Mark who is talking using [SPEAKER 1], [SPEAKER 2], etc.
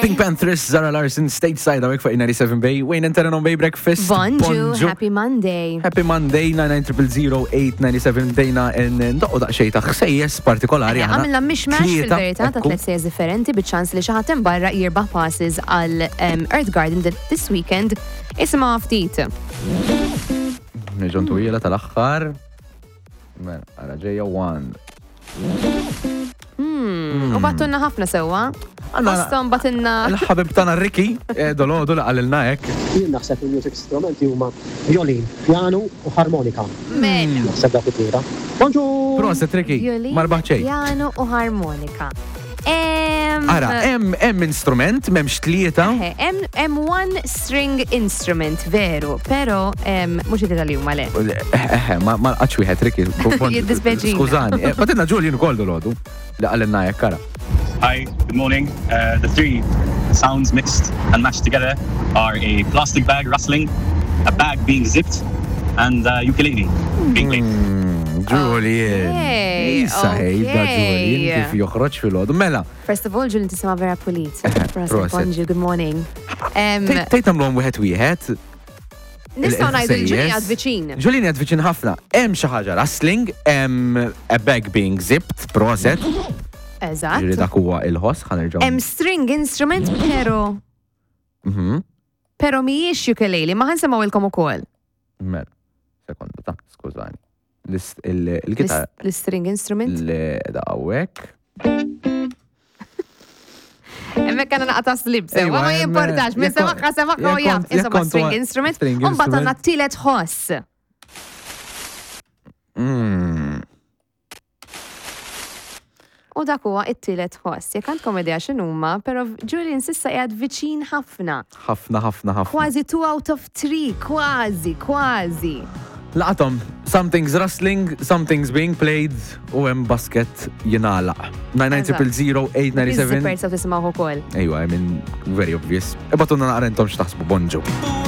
[SPEAKER 1] Pink Panthers, Zara Larson, Stateside, għawek fuq 97 Bay. Wayne Enterenon Bay Breakfast.
[SPEAKER 2] Bonjour, happy Monday.
[SPEAKER 1] Happy Monday, 9900897 dejna ndoqqu daqxej ta' ħsejjes partikolari.
[SPEAKER 2] Għamilna mishmash fil-verita ta' 3 sejjes differenti bieċans li xaħatem barra jirbaħ passes għal Earth Garden this weekend. Isma ftit.
[SPEAKER 1] Neġon tuwila tal-axħar. Għara ġeja 1.
[SPEAKER 2] U battunna ħafna sewa. Għastom batunna.
[SPEAKER 1] Il-ħabib tana Ricky, dolodu għalilna ek.
[SPEAKER 3] Jien naħseb il-music strumenti huma violin, piano u harmonika.
[SPEAKER 2] Men.
[SPEAKER 3] Naħseb dak it-tira. Bonjour!
[SPEAKER 1] Proset Ricky,
[SPEAKER 2] Violin,
[SPEAKER 1] marbaħċej.
[SPEAKER 2] piano u harmonika.
[SPEAKER 1] Ara, hemm instrument, memx tlieta.
[SPEAKER 2] Em one string instrument, veru, pero mux id-Italijum għale.
[SPEAKER 1] Ma l-qaċ wieħed Ricky.
[SPEAKER 2] Jiddispeċina.
[SPEAKER 1] Skużani, batinna Julian kol dolodu. Li għalilna ek, kara.
[SPEAKER 4] Hi, good morning. The 3 sounds mixed and mashed together are a plastic bag rustling, a bag being zipped, and ukulele being played.
[SPEAKER 1] Julian. Issa hejda Julian kif joħroġ fil-ħodu. Mela.
[SPEAKER 2] First of all, Julian tisima vera pulit.
[SPEAKER 1] Proset.
[SPEAKER 2] Bonjour, good morning.
[SPEAKER 1] Tejtam l-għom wieħed.
[SPEAKER 2] Nistaw najdu Julian għad viċin.
[SPEAKER 1] Julian għad viċin ħafna. Hemm xi ħaġa rustling, hemm a bag being zipped, proset.
[SPEAKER 2] Eżatt.
[SPEAKER 1] Ġiri dak huwa il-ħoss, ħanerġgħu.
[SPEAKER 2] Em string instrument, pero mijiex ukulele, ma ħansemaw il-kom ukoll.
[SPEAKER 1] Mela, sekonda ta' skużani. Il-gitar.
[SPEAKER 2] L-string instrument?
[SPEAKER 1] Dawek.
[SPEAKER 2] Emmek għana naqta slib, sewa, ma jimportax, minn semaħħa u jaf, insomma string instrument, un batanna t-tilet ħoss. U dak huwa it-tielet ħoss. Jekk għandkom idea x'inhuma, però Julian sissa qiegħed viċin ħafna.
[SPEAKER 1] Ħafna.
[SPEAKER 2] Kważi 2 out of 3, kważi.
[SPEAKER 1] Laqatom, something's rustling, something's being played, u hemm basket jingħalaq. 9900897.
[SPEAKER 2] Iż-zippers sew tisimgħu wkoll.
[SPEAKER 1] Ejwa, I mean, very obvious. Ebatunna naqra intom x'taħsbu bonġu.